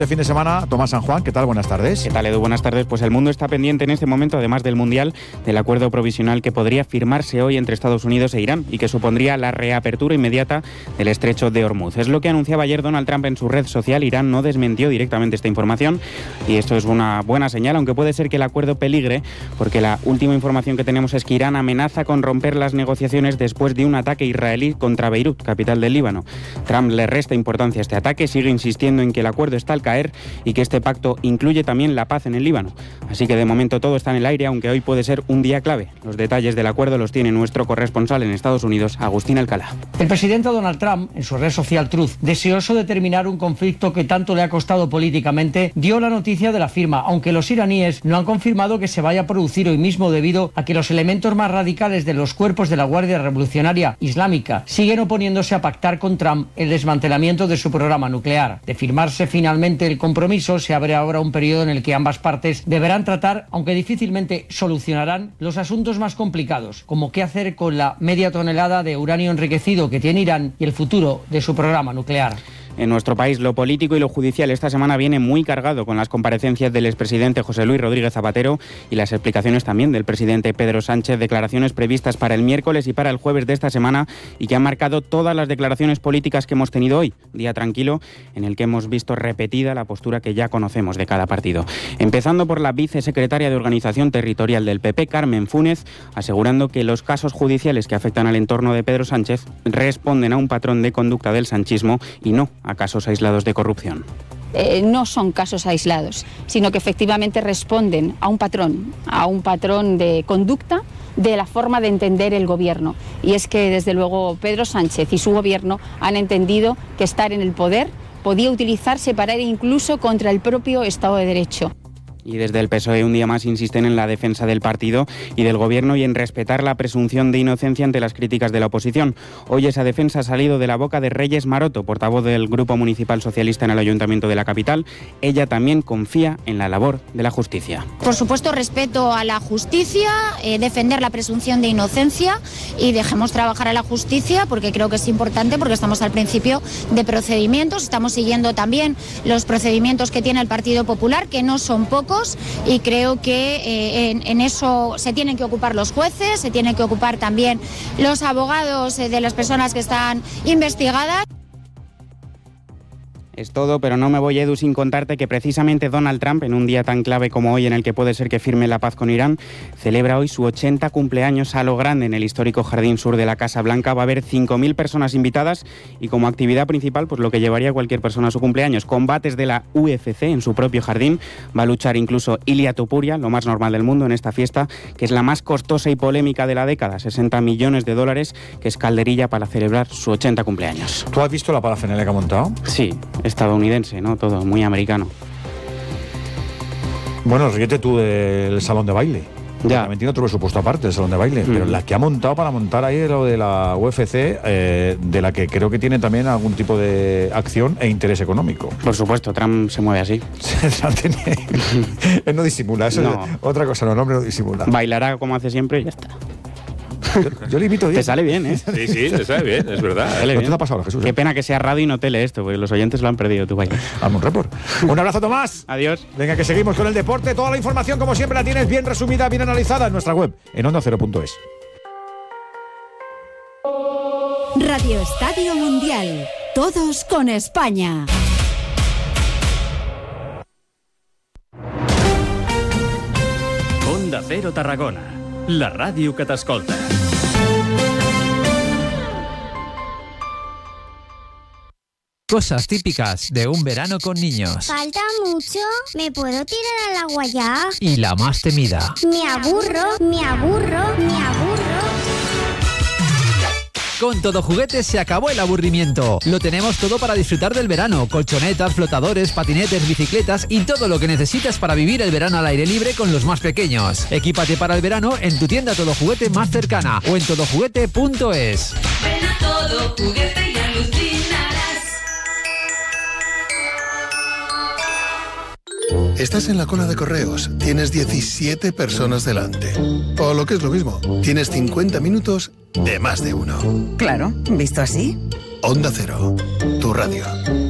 Este fin de semana, Tomás San Juan, ¿qué tal? Buenas tardes. ¿Qué tal, Edu? Buenas tardes. Pues el mundo está pendiente en este momento, además del Mundial, del acuerdo provisional que podría firmarse hoy entre Estados Unidos e Irán y que supondría la reapertura inmediata del estrecho de Hormuz. Es lo que anunciaba ayer Donald Trump en su red social. Irán no desmintió directamente esta información y esto es una buena señal, aunque puede ser que el acuerdo peligre, porque la última información que tenemos es que Irán amenaza con romper las negociaciones después de un ataque israelí contra Beirut, capital del Líbano. Trump le resta importancia a este ataque, sigue insistiendo en que el acuerdo está al caer y que este pacto incluye también la paz en el Líbano. Así que de momento todo está en el aire, aunque hoy puede ser un día clave. Los detalles del acuerdo los tiene nuestro corresponsal en Estados Unidos, Agustín Alcalá. El presidente Donald Trump, en su red social Truth, deseoso de terminar un conflicto que tanto le ha costado políticamente, dio la noticia de la firma, aunque los iraníes no han confirmado que se vaya a producir hoy mismo debido a que los elementos más radicales de los cuerpos de la Guardia Revolucionaria Islámica siguen oponiéndose a pactar con Trump el desmantelamiento de su programa nuclear. De firmarse finalmente el compromiso, se abre ahora un periodo en el que ambas partes deberán tratar, aunque difícilmente solucionarán, los asuntos más complicados, como qué hacer con la media tonelada de uranio enriquecido que tiene Irán y el futuro de su programa nuclear. En nuestro país, lo político y lo judicial esta semana viene muy cargado con las comparecencias del expresidente José Luis Rodríguez Zapatero y las explicaciones también del presidente Pedro Sánchez, declaraciones previstas para el miércoles y para el jueves de esta semana y que han marcado todas las declaraciones políticas que hemos tenido hoy, día tranquilo en el que hemos visto repetida la postura que ya conocemos de cada partido. Empezando por la vicesecretaria de Organización Territorial del PP, Carmen Fúnez, asegurando que los casos judiciales que afectan al entorno de Pedro Sánchez responden a un patrón de conducta del sanchismo y no a casos aislados de corrupción. No son casos aislados, sino que efectivamente responden a un patrón de conducta de la forma de entender el gobierno. Y es que, desde luego, Pedro Sánchez y su gobierno han entendido que estar en el poder podía utilizarse para ir incluso contra el propio Estado de Derecho. Y desde el PSOE un día más insisten en la defensa del partido y del gobierno y en respetar la presunción de inocencia ante las críticas de la oposición. Hoy esa defensa ha salido de la boca de Reyes Maroto, portavoz del Grupo Municipal Socialista en el Ayuntamiento de la capital. Ella también confía en la labor de la justicia. Por supuesto, respeto a la justicia, defender la presunción de inocencia y dejemos trabajar a la justicia porque creo que es importante, porque estamos al principio de procedimientos, estamos siguiendo también los procedimientos que tiene el Partido Popular, que no son pocos. Y creo que en eso se tienen que ocupar los jueces, se tienen que ocupar también los abogados de las personas que están investigadas. Es todo, pero no me voy, Edu, sin contarte que precisamente Donald Trump, en un día tan clave como hoy en el que puede ser que firme la paz con Irán, celebra hoy su 80 cumpleaños a lo grande en el histórico Jardín Sur de la Casa Blanca. Va a haber 5.000 personas invitadas y como actividad principal, pues lo que llevaría cualquier persona a su cumpleaños, combates de la UFC en su propio jardín. Va a luchar incluso Ilia Topuria, lo más normal del mundo, en esta fiesta, que es la más costosa y polémica de la década, $60 millones, que es calderilla para celebrar su 80 cumpleaños. ¿Tú has visto la parafernalia que ha montado? Sí, estadounidense, ¿no? Todo muy americano. Bueno, ríete tú del salón de baile. Ya. También tiene otro presupuesto aparte, el salón de baile. Pero la que ha montado para montar ahí lo de la UFC, de la que creo que tiene también algún tipo de acción e interés económico. Por supuesto, Trump se mueve así. Él no disimula, eso no. Es otra cosa, no, el hombre no disimula. Bailará como hace siempre y ya está. Yo le invito. Te sale bien, ¿eh? Sí, te sale bien, es verdad. ¿No te ha pasado, Jesús? Qué pena que sea radio y no tele esto, porque los oyentes lo han perdido, tu baile. Hazme un report. Un abrazo, Tomás. Adiós. Venga, que seguimos con el deporte. Toda la información, como siempre, la tienes bien resumida, bien analizada en nuestra web, en ondacero.es. Radio Estadio Mundial. Todos con España. Onda Cero Tarragona, la ràdio que t'escolta. Cosas típicas de un verano con niños. ¿Falta mucho? ¿Me puedo tirar al agua ya? Y la más temida. Me aburro. Con Todo Juguetes se acabó el aburrimiento. Lo tenemos todo para disfrutar del verano. Colchonetas, flotadores, patinetes, bicicletas y todo lo que necesitas para vivir el verano al aire libre con los más pequeños. Equípate para el verano en tu tienda Todo Juguete más cercana o en todojuguete.es. Ven a Todo Juguete y alucinarás. Estás en la cola de correos, tienes 17 personas delante. O lo que es lo mismo, tienes 50 minutos de más de uno. Claro, visto así. Onda Cero, tu radio.